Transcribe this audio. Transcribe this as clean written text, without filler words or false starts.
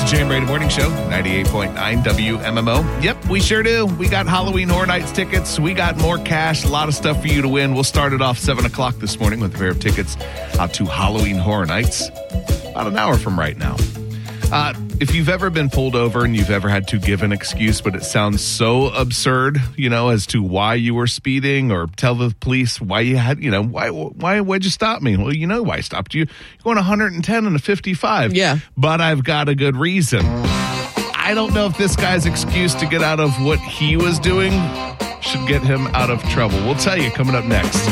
the Jay and Brady Morning Show, 98.9 WMMO. Yep, we sure do. We got Halloween Horror Nights tickets. We got more cash, a lot of stuff for you to win. We'll start it off 7 o'clock this morning with a pair of tickets out to Halloween Horror Nights. About an hour from right now. If you've ever been pulled over and you've ever had to give an excuse, but it sounds so absurd, as to why you were speeding, or tell the police why you had, why'd you stop me? Well, you know why I stopped you. You're going 110 and a 55. Yeah. But I've got a good reason. I don't know if this guy's excuse to get out of what he was doing should get him out of trouble. We'll tell you coming up next.